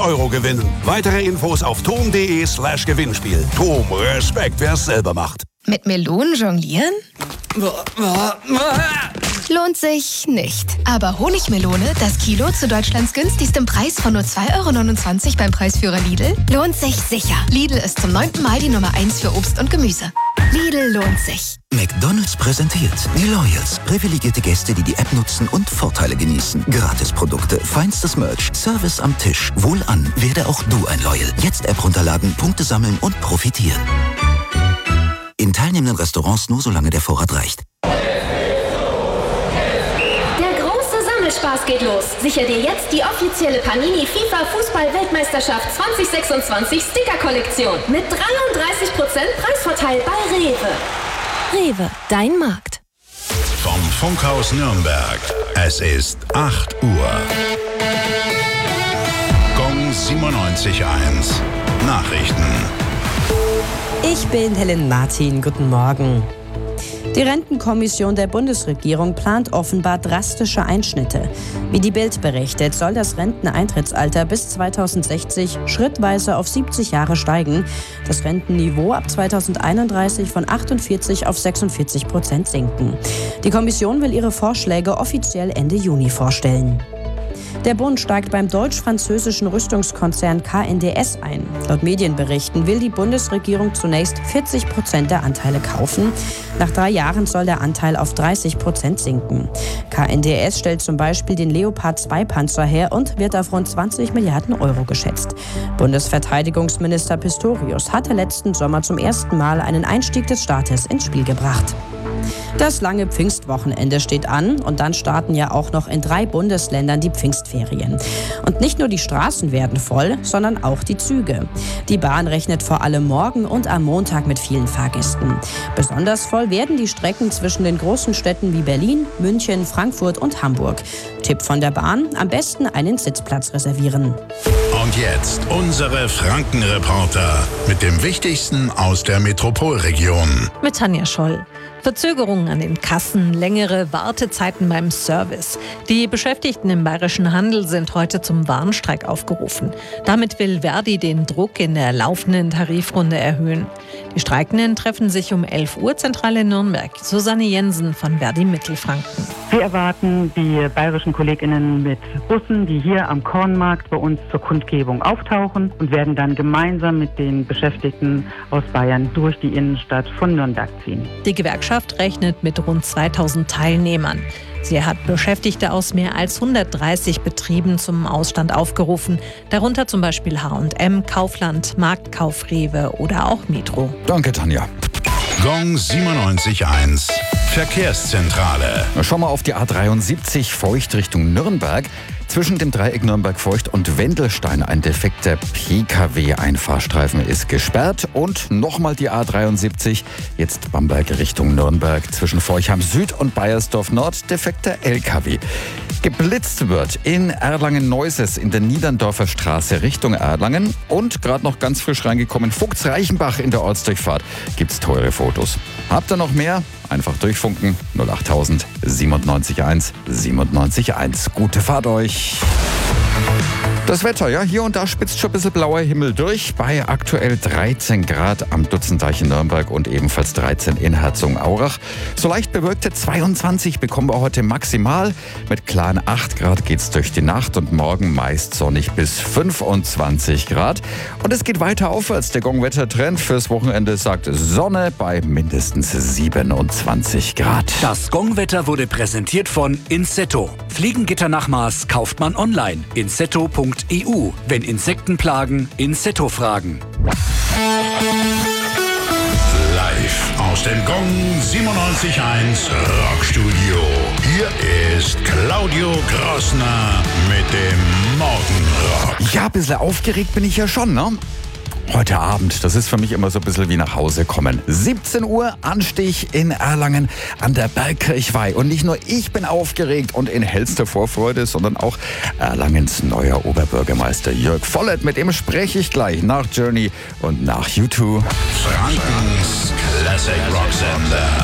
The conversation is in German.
€. gewinnen. Weitere Infos auf tom.de/Gewinnspiel. Tom, Respekt, wer es selber macht. Mit Melonen jonglieren? Lohnt sich nicht. Aber Honigmelone, das Kilo zu Deutschlands günstigstem Preis von nur 2,29 € beim Preisführer Lidl, lohnt sich sicher. Lidl ist zum 9. Mal die Nummer 1 für Obst und Gemüse. Lidl lohnt sich. McDonald's präsentiert die Loyals. Privilegierte Gäste, die die App nutzen und Vorteile genießen. Gratisprodukte, feinstes Merch, Service am Tisch. Wohlan, werde auch du ein Loyal. Jetzt App runterladen, Punkte sammeln und profitieren. In teilnehmenden Restaurants nur solange der Vorrat reicht. Spaß geht los. Sicher dir jetzt die offizielle Panini FIFA Fußball-Weltmeisterschaft 2026 Sticker-Kollektion mit 33% Preisvorteil bei Rewe. Rewe, dein Markt. Vom Funkhaus Nürnberg. Es ist 8 Uhr. Gong 97.1. Nachrichten. Ich bin Helen Martin. Guten Morgen. Die Rentenkommission der Bundesregierung plant offenbar drastische Einschnitte. Wie die Bild berichtet, soll das Renteneintrittsalter bis 2060 schrittweise auf 70 Jahre steigen. Das Rentenniveau ab 2031 von 48 auf 46% sinken. Die Kommission will ihre Vorschläge offiziell Ende Juni vorstellen. Der Bund steigt beim deutsch-französischen Rüstungskonzern KNDS ein. Laut Medienberichten will die Bundesregierung zunächst 40% der Anteile kaufen. Nach 3 Jahren soll der Anteil auf 30% sinken. KNDS stellt zum Beispiel den Leopard 2 Panzer her und wird auf rund 20 Milliarden € geschätzt. Bundesverteidigungsminister Pistorius hatte letzten Sommer zum ersten Mal einen Einstieg des Staates ins Spiel gebracht. Das lange Pfingstwochenende steht an und dann starten ja auch noch in 3 Bundesländern die Pfingstferien. Und nicht nur die Straßen werden voll, sondern auch die Züge. Die Bahn rechnet vor allem morgen und am Montag mit vielen Fahrgästen. Besonders voll werden die Strecken zwischen den großen Städten wie Berlin, München, Frankfurt und Hamburg. Tipp von der Bahn: am besten einen Sitzplatz reservieren. Und jetzt unsere Frankenreporter mit dem Wichtigsten aus der Metropolregion. Mit Tanja Scholl. Verzögerungen an den Kassen, längere Wartezeiten beim Service. Die Beschäftigten im bayerischen Handel sind heute zum Warnstreik aufgerufen. Damit will Verdi den Druck in der laufenden Tarifrunde erhöhen. Die Streikenden treffen sich um 11 Uhr zentral in Nürnberg. Susanne Jensen von Verdi Mittelfranken. Wir erwarten die bayerischen KollegInnen mit Bussen, die hier am Kornmarkt bei uns zur Kundgebung auftauchen und werden dann gemeinsam mit den Beschäftigten aus Bayern durch die Innenstadt von Nürnberg ziehen. Die Gewerkschaft rechnet mit rund 2000 Teilnehmern. Sie hat Beschäftigte aus mehr als 130 Betrieben zum Ausstand aufgerufen, darunter zum Beispiel H&M, Kaufland, Marktkauf, Rewe oder auch Metro. Danke, Tanja. Gong 97.1. Verkehrszentrale. Schau mal auf die A73 Feucht Richtung Nürnberg. Zwischen dem Dreieck Nürnberg-Feucht und Wendelstein ein defekter Pkw-Einfahrstreifen ist gesperrt. Und nochmal die A73, jetzt Bamberg Richtung Nürnberg. Zwischen Forchheim Süd und Baiersdorf Nord defekter LKW. Geblitzt wird in Erlangen-Neuses in der Niederndorfer Straße Richtung Erlangen. Und gerade noch ganz frisch reingekommen, Vogtsreichenbach in der Ortsdurchfahrt. Gibt's teure Fotos. Habt ihr noch mehr? Einfach durchfunken 08000 97 1. Gute Fahrt euch. Das Wetter, ja, hier und da spitzt schon ein bisschen blauer Himmel durch. Bei aktuell 13 Grad am Dutzendeich in Nürnberg und ebenfalls 13 in Herzogenaurach. So leicht bewölkte 22 bekommen wir heute maximal. Mit klaren 8 Grad geht's durch die Nacht und morgen meist sonnig bis 25 Grad. Und es geht weiter aufwärts. Der Gong-Wetter-Trend fürs Wochenende sagt Sonne bei mindestens 27 Grad. Das Gong-Wetter wurde präsentiert von Insetto. Fliegengitternachmaß kauft man online. Insetto.eu. Wenn Insekten plagen, Insetto fragen. Live aus dem Gong 97.1 Rockstudio. Hier ist Claudio Grossner mit dem Morgenrock. Ja, ein bisschen aufgeregt bin ich ja schon, ne? Heute Abend, das ist für mich immer so ein bisschen wie nach Hause kommen. 17 Uhr, Anstich in Erlangen an der Bergkirchweih. Und nicht nur ich bin aufgeregt und in hellster Vorfreude, sondern auch Erlangens neuer Oberbürgermeister Jörg Vollert. Mit dem spreche ich gleich nach Journey und nach U2. Frankens Classic Rock Sender.